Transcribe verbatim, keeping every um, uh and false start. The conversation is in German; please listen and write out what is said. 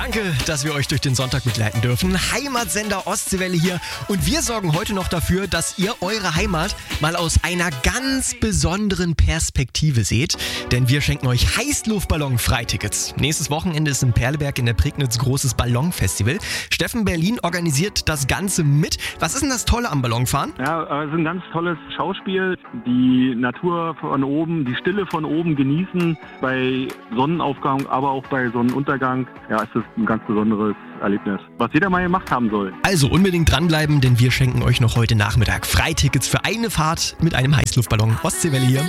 Danke, dass wir euch durch den Sonntag begleiten dürfen. Heimatsender Ostseewelle hier. Und wir sorgen heute noch dafür, dass ihr eure Heimat mal aus einer ganz besonderen Perspektive seht. Denn wir schenken euch Heißluftballon-Freitickets. Nächstes Wochenende ist in Perleberg in der Prignitz großes Ballonfestival. Steffen Berlin organisiert das Ganze mit. Was ist denn das Tolle am Ballonfahren? Ja, es ist ein ganz tolles Schauspiel. Die Natur von oben, die Stille von oben genießen. Bei Sonnenaufgang, aber auch bei Sonnenuntergang. Ja, es ist ein ganz besonderes Erlebnis, was jeder mal gemacht haben soll. Also unbedingt dranbleiben, denn wir schenken euch noch heute Nachmittag Freitickets für eine Fahrt mit einem Heißluftballon. Ostseewelle hier.